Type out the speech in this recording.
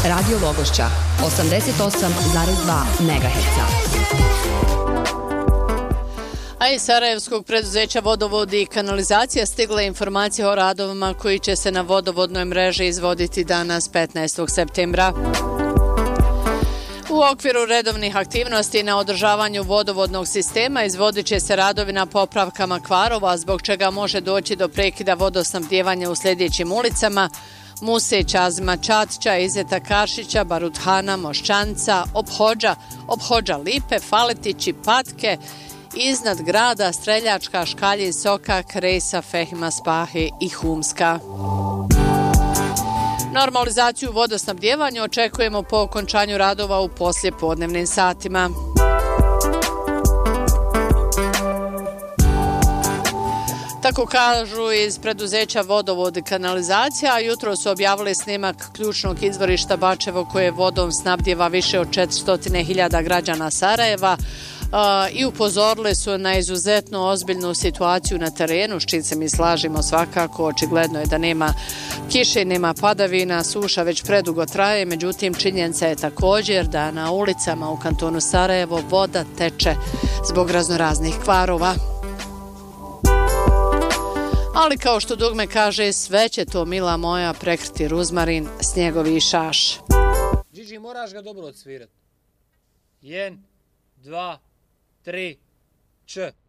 Radio Logošća 88,2 MHz. A iz sarajevskog preduzeća Vodovodi i kanalizacija stigla je informacija o radovima koji će se na vodovodnoj mreži izvoditi danas 15. septembra. U okviru redovnih aktivnosti na održavanju vodovodnog sistema izvodit će se radovi na popravkama kvarova, zbog čega može doći do prekida vodosnabdijevanja u sljedećim ulicama: Musić, Azma Čatića, Izeta Kašića, Baruthana, Moščanca, Obhođa Lipe, Faletići, Patke, iznad grada Streljačka, Škalji, Sokak, Rejsa, Fehima, Spahi i Humska. Normalizaciju vodosnabdijevanja očekujemo po okončanju radova u poslijepodnevnim satima. Tako kažu iz preduzeća Vodovod i kanalizacija, jutro su objavili snimak ključnog izvorišta Bačevo koje vodom snabdijeva više od 400.000 građana Sarajeva i upozorili su na izuzetno ozbiljnu situaciju na terenu, s čim se mi slažemo svakako. Očigledno je da nema kiše, nema padavina, suša već predugo traje, međutim činjenica je također da na ulicama u kantonu Sarajevo voda teče zbog raznoraznih kvarova. Ali kao što dugme kaže, sve će to, mila moja, prekriti ruzmarin, snjegovi i šaš. Điđi, moraš ga dobro odsvirati. 1, 2, 3, č.